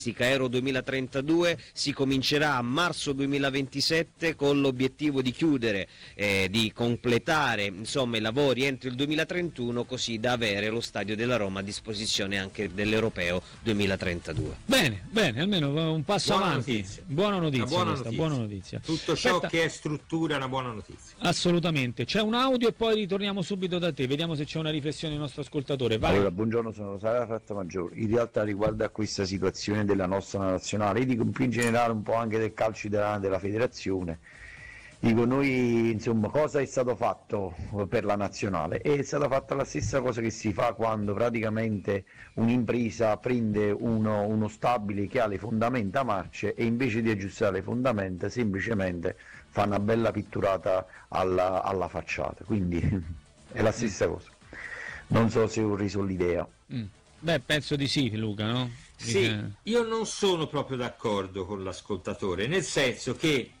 Euro 2032 si comincerà a marzo 2027 con l'obiettivo di chiudere, di completare insomma i lavori entro il 2031, così da avere lo stadio della Roma a disposizione anche dell'Europeo 2032. Bene, almeno un passo buona avanti. Notizia. Buona notizia. Tutto ciò che è struttura è una buona notizia. Assolutamente. C'è un audio e poi ritorniamo subito da te, vediamo se c'è una riflessione del nostro ascoltatore. Vai. Allora, buongiorno, sono Sara Frattamaggiore. In realtà riguardo a questa situazione della nostra nazionale, io dico più in generale un po' anche del calcio italiano, della federazione, dico noi insomma cosa è stato fatto per la nazionale? È stata fatta la stessa cosa che si fa quando praticamente un'impresa prende uno stabile che ha le fondamenta marce e invece di aggiustare le fondamenta semplicemente fa una bella pitturata alla facciata, quindi è la stessa cosa. Non so se ho reso l'idea. Beh, penso di sì, Luca, no? Sì, io non sono proprio d'accordo con l'ascoltatore, nel senso che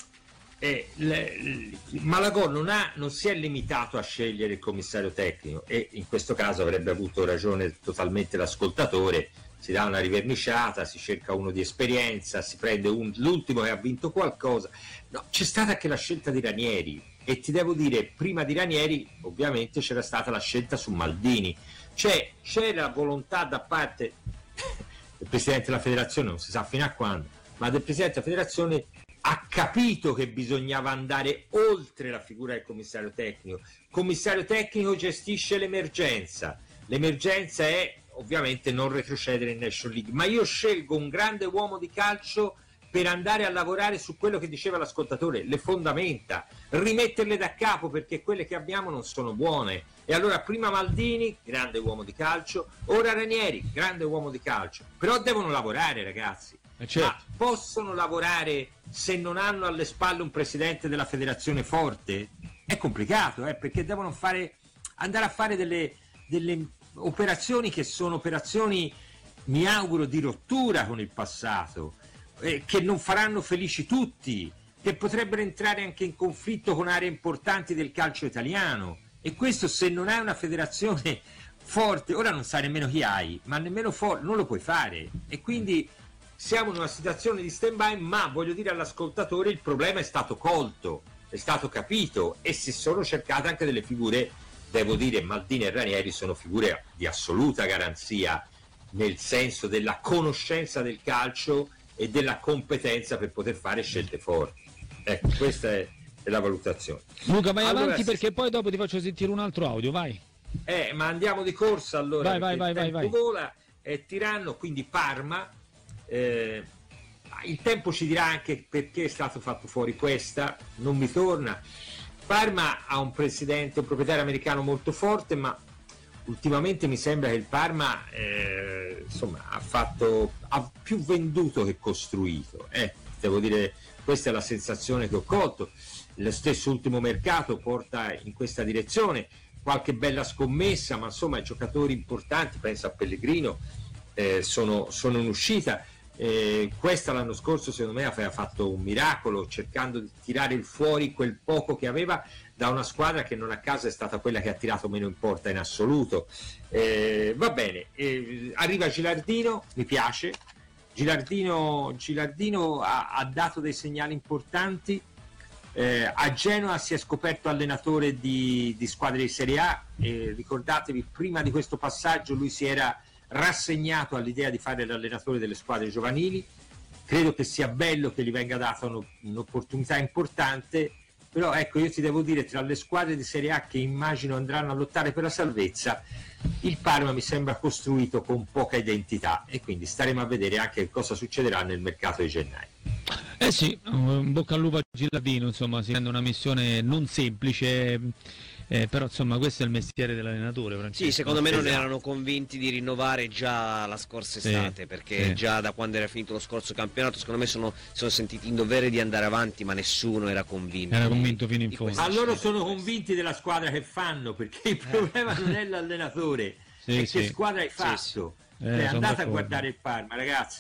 Malagò non si è limitato a scegliere il commissario tecnico, e in questo caso avrebbe avuto ragione totalmente l'ascoltatore. Si dà una riverniciata, si cerca uno di esperienza, si prende l'ultimo che ha vinto qualcosa. No, c'è stata anche la scelta di Ranieri, e ti devo dire, prima di Ranieri ovviamente c'era stata la scelta su Maldini, cioè c'era volontà da parte del Presidente della Federazione, non si sa fino a quando, ma del Presidente della Federazione, ha capito che bisognava andare oltre la figura del commissario tecnico. Il commissario tecnico gestisce l'emergenza è ovviamente non retrocedere in National League, ma io scelgo un grande uomo di calcio per andare a lavorare su quello che diceva l'ascoltatore, le fondamenta, rimetterle da capo, perché quelle che abbiamo non sono buone. E allora prima Maldini, grande uomo di calcio, ora Ranieri, grande uomo di calcio, però devono lavorare, ragazzi. Certo. Ma possono lavorare se non hanno alle spalle un presidente della federazione forte? È complicato, perché devono andare a fare delle operazioni che sono operazioni, mi auguro, di rottura con il passato, che non faranno felici tutti, che potrebbero entrare anche in conflitto con aree importanti del calcio italiano. E questo, se non hai una federazione forte, ora non sai nemmeno chi hai, ma nemmeno forte, non lo puoi fare. E quindi siamo in una situazione di stand-by, ma voglio dire all'ascoltatore, il problema è stato colto, è stato capito, e si sono cercate anche delle figure. Devo dire, Maldini e Ranieri sono figure di assoluta garanzia, nel senso della conoscenza del calcio e della competenza per poter fare scelte forti. Ecco, questa è la valutazione. Luca, vai avanti, perché poi dopo ti faccio sentire un altro audio, vai. Ma andiamo di corsa allora. Vai. Vola, è tiranno, quindi Parma. Il tempo ci dirà anche perché è stato fatto fuori Questa, non mi torna. Parma ha un presidente, un proprietario americano molto forte, ma ultimamente mi sembra che il Parma ha più venduto che costruito. Devo dire, questa è la sensazione che ho colto. Lo stesso ultimo mercato porta in questa direzione, qualche bella scommessa, ma insomma i giocatori importanti, penso a Pellegrino, sono in uscita. Questa l'anno scorso secondo me aveva fatto un miracolo, cercando di tirare fuori quel poco che aveva da una squadra che non a caso è stata quella che ha tirato meno in porta in assoluto. Va bene, arriva Gilardino, mi piace. Gilardino ha dato dei segnali importanti. A Genoa si è scoperto allenatore di squadre di Serie A, ricordatevi, prima di questo passaggio lui si era rassegnato all'idea di fare l'allenatore delle squadre giovanili. Credo che sia bello che gli venga data un'opportunità importante, però ecco, io ti devo dire, tra le squadre di Serie A che immagino andranno a lottare per la salvezza, il Parma mi sembra costruito con poca identità, e quindi staremo a vedere anche cosa succederà nel mercato di gennaio. Sì, in bocca al lupo a Gilardino, insomma, si rende una missione non semplice. Però insomma questo è il mestiere dell'allenatore, Francesco. Sì, secondo me non erano convinti di rinnovare già la scorsa estate, perché già da quando era finito lo scorso campionato secondo me sono sentiti in dovere di andare avanti, ma nessuno era convinto. Era convinto fino in fondo. Ma loro sono convinti della squadra che fanno, perché il problema non è l'allenatore, è che squadra hai fatto. Andate a guardare il Parma, ragazzi.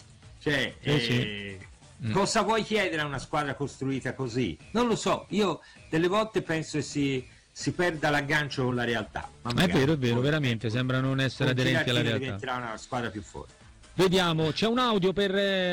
Cosa vuoi chiedere a una squadra costruita così? Non lo so, io delle volte penso che si perda l'aggancio con la realtà. Ma è vero, veramente sembra non essere aderenti alla realtà. Diventerà una squadra più forte. Vediamo, c'è un audio per